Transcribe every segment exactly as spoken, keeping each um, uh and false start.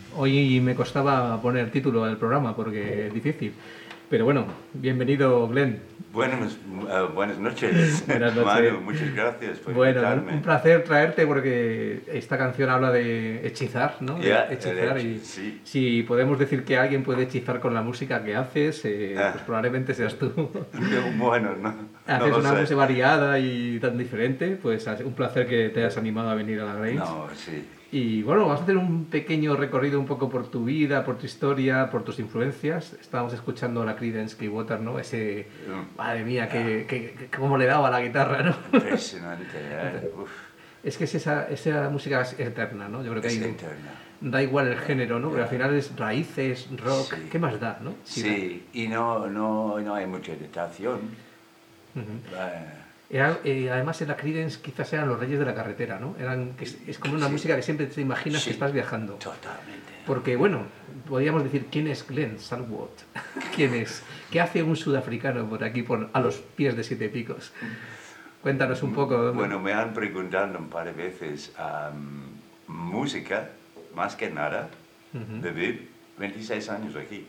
Hoy me costaba poner título al programa porque es difícil. Pero bueno, bienvenido, Glenn. Buenas, uh, buenas noches, Buenas noches. Manu, muchas gracias por Bueno, invitarme. un placer traerte porque esta canción habla de hechizar, ¿no? De Ya, hechizar de y hecho, sí. si podemos decir que alguien puede hechizar con la música que haces, eh, Ah. pues probablemente seas tú. Bueno, no, no Haces lo una sé. música variada y tan diferente, pues un placer que te hayas animado a venir a la Grange. No, sí. Y bueno, vamos a hacer un pequeño recorrido un poco por tu vida, por tu historia, por tus influencias. Estábamos escuchando a la Creedence Clearwater, ¿no? Ese, madre mía, que, que, que cómo le daba la guitarra, ¿no? Impresionante, ¿eh? Uf, Es que es esa, esa música es eterna, ¿no? Yo creo que es hay, eterna. da igual el género, ¿no? Pero Ya. al final es raíces, rock, Sí. ¿qué más da, no? Sí, y no, no, no hay mucha editación. Ujú. Eh, Era, eh, además en la Creedence quizás eran los reyes de la carretera, ¿no? Eran, es, es como una Sí. música que siempre te imaginas Sí. que estás viajando. Totalmente. Porque, bueno, podríamos decir, ¿quién es Glenn Salwat? ¿Quién es? ¿Qué hace un sudafricano por aquí, por, a los pies de Siete Picos? Cuéntanos un poco. Bueno, me han preguntado un par de veces um, música, más que nada, Ujú. viví veintiséis años aquí.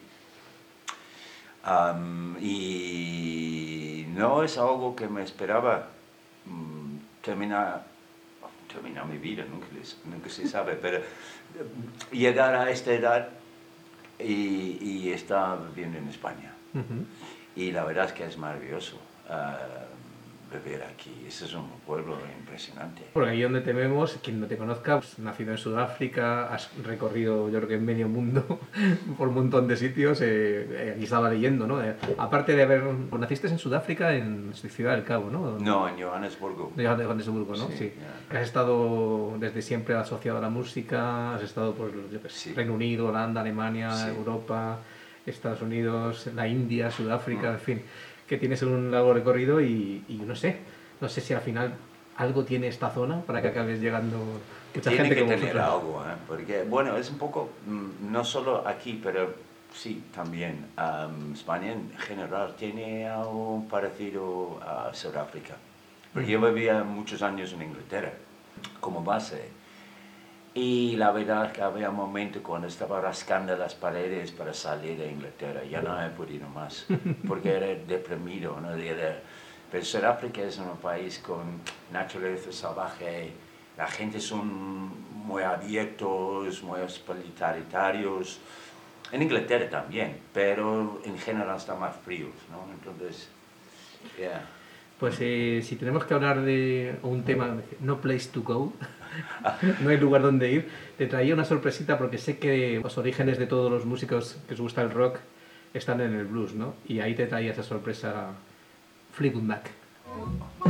Um, y no es algo que me esperaba um, terminar, terminar mi vida, nunca, les- nunca se sabe, pero eh, llegar a esta edad y, y estar viviendo en España. Ujú. Y la verdad es que es maravilloso uh, vivir aquí. Ese es un pueblo impresionante. Porque ahí donde te vemos, quien no te conozca, pues, nacido en Sudáfrica, has recorrido yo creo que medio mundo por un montón de sitios, eh, eh, aquí estaba leyendo, ¿no? Eh, aparte de haber... Pues, naciste en Sudáfrica, en Ciudad del Cabo, ¿no? No, en Johannesburgo. De Johannesburgo, ¿no? Sí, Sí. ya. Has estado desde siempre asociado a la música, has estado por yo qué sé, Sí. Reino Unido, Holanda, Alemania, Sí. Europa, Estados Unidos, la India, Sudáfrica, Mm. en fin, que tienes un largo recorrido y, y no sé, no sé si al final algo tiene esta zona para que acabes llegando mucha Tiene gente que como tener vosotros. algo, ¿eh? Porque, bueno, es un poco, mm, no solo aquí, pero sí, también. Um, España en general tiene algo parecido a Sudáfrica. Porque yo vivía muchos años en Inglaterra como base. Y la verdad es que había un momento cuando estaba rascando las paredes para salir de Inglaterra. Ya no he podido más, porque era deprimido, ¿no? Era- Pero Sudáfrica es un país con naturaleza salvaje. La gente son muy abiertos, muy hospitalarios. En Inglaterra también, pero en general están más fríos, ¿no? Entonces, yeah. Pues eh, si tenemos que hablar de un tema, no place to go, no hay lugar donde ir, te traía una sorpresita porque sé que los orígenes de todos los músicos que os gusta el rock están en el blues, ¿no? Y ahí te traía esa sorpresa Fleetwood Mac.